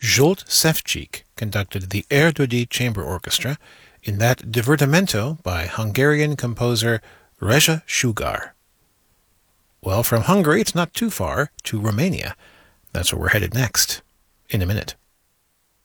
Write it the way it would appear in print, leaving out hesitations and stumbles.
Zsolt Szewczyk conducted the Erdődy Chamber Orchestra in that divertimento by Hungarian composer Reza Sugar. Well, from Hungary, it's not too far to Romania. That's where we're headed next, in a minute.